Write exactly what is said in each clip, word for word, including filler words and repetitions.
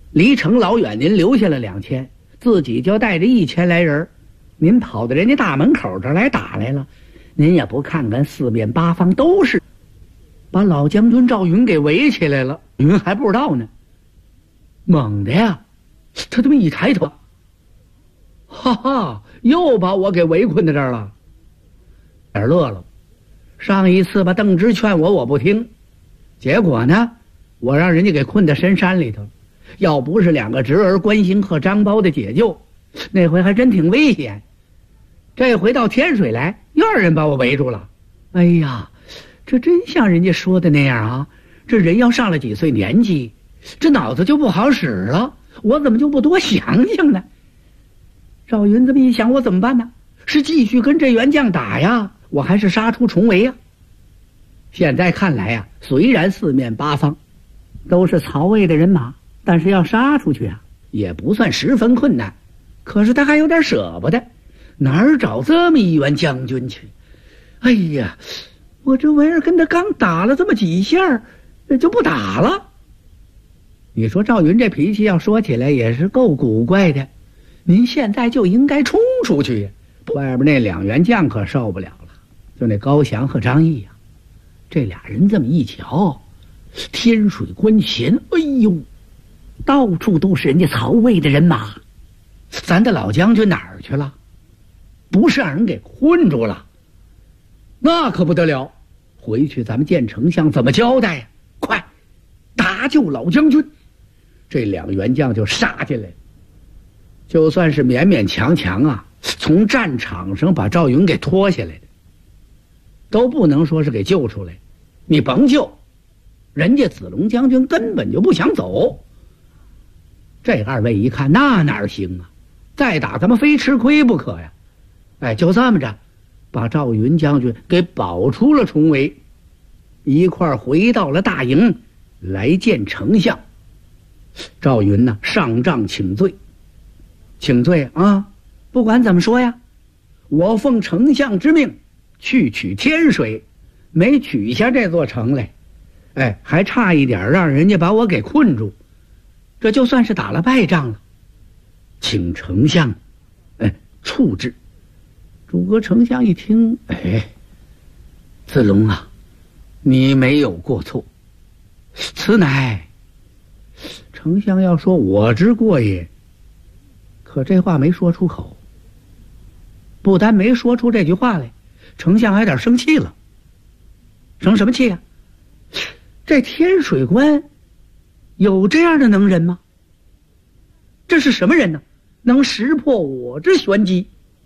离城老远，您留下了两千，自己就带着一千来人，您跑到人家大门口这儿来打来了，您也不看看四面八方都是，把老将军赵云给围起来了，云还不知道呢。猛的呀，他这么一抬头，哈哈，又把我给围困在这儿了。点乐了，上一次吧，邓芝劝我，我不听，结果呢，我让人家给困在深山里头。要不是两个侄儿关兴和张苞的解救，那回还真挺危险。这回到天水来，又有人把我围住了。哎呀，这真像人家说的那样啊！这人要上了几岁年纪，这脑子就不好使了。我怎么就不多想想呢？赵云这么一想，我怎么办呢？是继续跟这员将打呀，我还是杀出重围呀？现在看来呀，虽然四面八方都是曹魏的人马，但是要杀出去啊，也不算十分困难。可是他还有点舍不得，哪儿找这么一员将军去？哎呀，我这玩意儿跟他刚打了这么几下，就不打了。你说赵云这脾气要说起来也是够古怪的，您现在就应该冲出去呀！外边那两员将可受不了了，就那高翔和张毅呀、啊，这俩人这么一瞧，天水关前，哎呦，到处都是人家曹魏的人马，咱的老将军哪儿去了？不是让人给困住了？那可不得了！回去咱们见丞相怎么交代呀？快，搭救老将军！这两员将就杀进来，就算是勉勉强强啊，从战场上把赵云给拖下来的，都不能说是给救出来。你甭救，人家子龙将军根本就不想走。这二位一看，那哪行啊？再打咱们非吃亏不可呀！哎，就这么着，把赵云将军给保出了重围，一块儿回到了大营来见丞相。赵云呢，上帐请罪，请罪啊！不管怎么说呀，我奉丞相之命去取天水，没取下这座城来，哎，还差一点让人家把我给困住，这就算是打了败仗了，请丞相，哎，处置。诸葛丞相一听，哎，子龙啊，你没有过错，此乃……丞相要说我之过也，可这话没说出口。不但没说出这句话来，丞相还有点生气了。生什么气啊？这天水关有这样的能人吗？这是什么人呢？能识破我之玄机？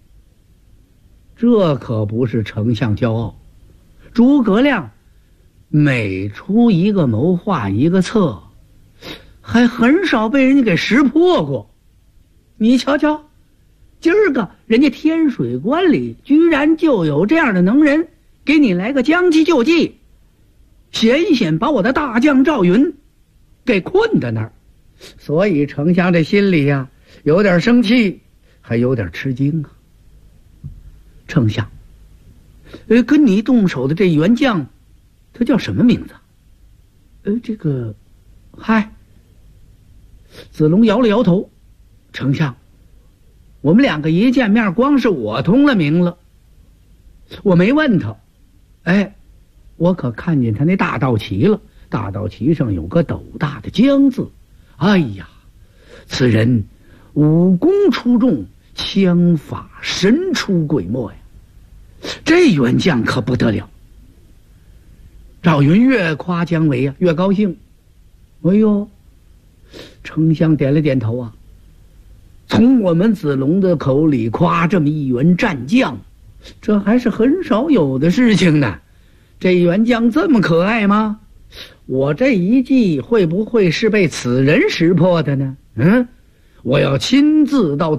这可不是丞相骄傲。诸葛亮每出一个谋划一个策，还很少被人家给识破过。你瞧瞧，今儿个人家天水关里居然就有这样的能人，给你来个将计就计，险险把我的大将赵云给困在那儿。所以丞相这心里呀、啊，有点生气，还有点吃惊啊。丞相，呃，跟你动手的这员将，他叫什么名字？呃，这个，嗨。子龙摇了摇头，丞相，我们两个一见面，光是我通了名了，我没问他。哎，我可看见他那大道旗了，大道旗上有个斗大的江字。哎呀，此人武功出众，枪法神出鬼没呀！这员将可不得了。赵云越夸姜维啊，越高兴。哎呦，丞相点了点头啊，从我们子龙的口里夸这么一员战将，这还是很少有的事情呢。这员将这么可爱吗？我这一计会不会是被此人识破的呢？嗯，我要亲自到